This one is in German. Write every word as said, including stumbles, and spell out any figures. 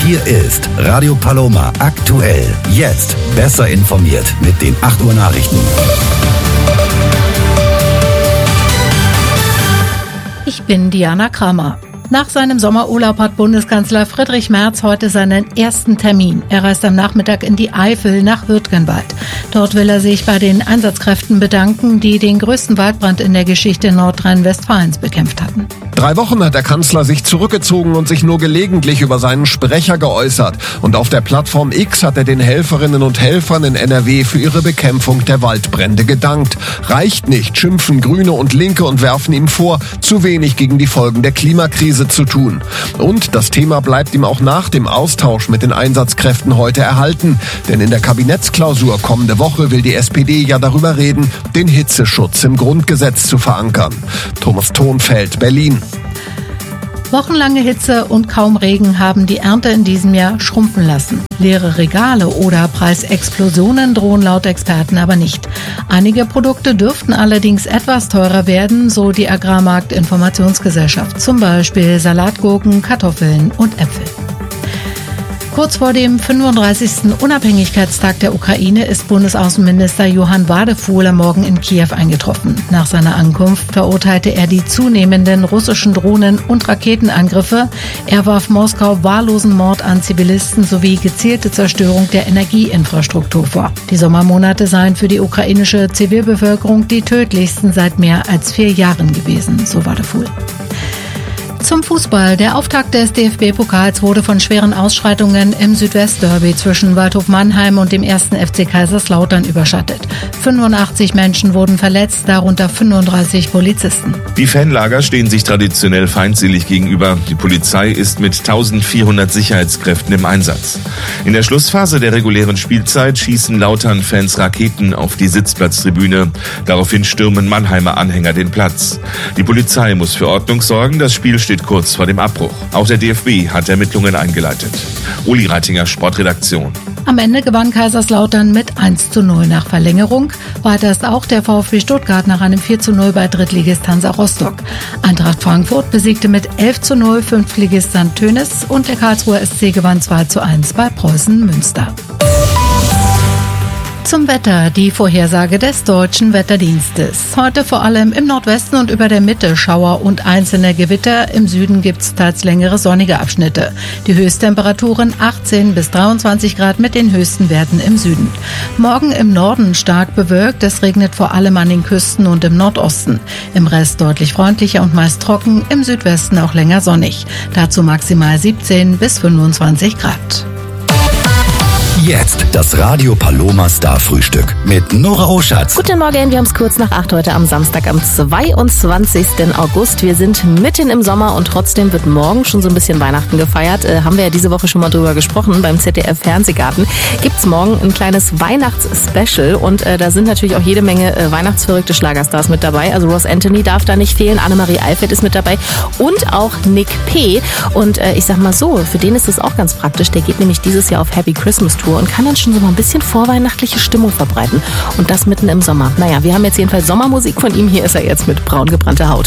Hier ist Radio Paloma aktuell. Jetzt besser informiert mit den acht Uhr Nachrichten. Ich bin Diana Kramer. Nach seinem Sommerurlaub hat Bundeskanzler Friedrich Merz heute seinen ersten Termin. Er reist am Nachmittag in die Eifel nach Würtgenwald. Dort will er sich bei den Einsatzkräften bedanken, die den größten Waldbrand in der Geschichte Nordrhein-Westfalens bekämpft hatten. Drei Wochen hat der Kanzler sich zurückgezogen und sich nur gelegentlich über seinen Sprecher geäußert. Und auf der Plattform X hat er den Helferinnen und Helfern in N R W für ihre Bekämpfung der Waldbrände gedankt. Reicht nicht, schimpfen Grüne und Linke und werfen ihm vor, zu wenig gegen die Folgen der Klimakrise zu tun. Und das Thema bleibt ihm auch nach dem Austausch mit den Einsatzkräften heute erhalten. Denn in der Kabinettsklausur kommende Woche will die S P D ja darüber reden, den Hitzeschutz im Grundgesetz zu verankern. Thomas Thonfeld, Berlin. Wochenlange Hitze und kaum Regen haben die Ernte in diesem Jahr schrumpfen lassen. Leere Regale oder Preisexplosionen drohen laut Experten aber nicht. Einige Produkte dürften allerdings etwas teurer werden, so die Agrarmarkt-Informationsgesellschaft. Zum Beispiel Salatgurken, Kartoffeln und Äpfel. Kurz vor dem fünfunddreißigsten Unabhängigkeitstag der Ukraine ist Bundesaußenminister Johann Wadefuhl am Morgen in Kiew eingetroffen. Nach seiner Ankunft verurteilte er die zunehmenden russischen Drohnen- und Raketenangriffe. Er warf Moskau wahllosen Mord an Zivilisten sowie gezielte Zerstörung der Energieinfrastruktur vor. Die Sommermonate seien für die ukrainische Zivilbevölkerung die tödlichsten seit mehr als vier Jahren gewesen, so Wadefuhl. Zum Fußball. Der Auftakt des D F B-Pokals wurde von schweren Ausschreitungen im Südwestderby zwischen Waldhof Mannheim und dem ersten F C Kaiserslautern überschattet. fünfundachtzig Menschen wurden verletzt, darunter fünfunddreißig Polizisten. Die Fanlager stehen sich traditionell feindselig gegenüber. Die Polizei ist mit eintausendvierhundert Sicherheitskräften im Einsatz. In der Schlussphase der regulären Spielzeit schießen Lautern-Fans Raketen auf die Sitzplatztribüne. Daraufhin stürmen Mannheimer Anhänger den Platz. Die Polizei muss für Ordnung sorgen. Das Spiel steht kurz vor dem Abbruch. Auch der D F B hat Ermittlungen eingeleitet. Uli Reitinger, Sportredaktion. Am Ende gewann Kaiserslautern mit eins zu null nach Verlängerung. Weiter ist auch der VfB Stuttgart nach einem vier zu null bei Drittligist Hansa Rostock. Eintracht Frankfurt besiegte mit elf zu null Fünftligist Sankt Tönis und der Karlsruher S C gewann zwei zu eins bei Preußen Münster. Zum Wetter, die Vorhersage des Deutschen Wetterdienstes. Heute vor allem im Nordwesten und über der Mitte Schauer und einzelne Gewitter. Im Süden gibt es teils längere sonnige Abschnitte. Die Höchsttemperaturen achtzehn bis dreiundzwanzig Grad mit den höchsten Werten im Süden. Morgen im Norden stark bewölkt. Es regnet vor allem an den Küsten und im Nordosten. Im Rest deutlich freundlicher und meist trocken. Im Südwesten auch länger sonnig. Dazu maximal siebzehn bis fünfundzwanzig Grad. Jetzt das Radio Paloma Star Frühstück mit Nora Oschatz. Guten Morgen, wir haben es kurz nach acht heute am Samstag, am zweiundzwanzigsten August. Wir sind mitten im Sommer und trotzdem wird morgen schon so ein bisschen Weihnachten gefeiert. Äh, haben wir ja diese Woche schon mal drüber gesprochen. Beim Z D F Fernsehgarten gibt's morgen ein kleines Weihnachtsspecial und äh, da sind natürlich auch jede Menge äh, weihnachtsverrückte Schlagerstars mit dabei. Also Ross Anthony darf da nicht fehlen, Annemarie Eilfeld ist mit dabei und auch Nick P. Und äh, ich sag mal so, für den ist es auch ganz praktisch. Der geht nämlich dieses Jahr auf Happy Christmas Tour und kann dann schon so mal ein bisschen vorweihnachtliche Stimmung verbreiten. Und das mitten im Sommer. Naja, wir haben jetzt jedenfalls Sommermusik von ihm. Hier ist er jetzt mit Braun gebrannte Haut.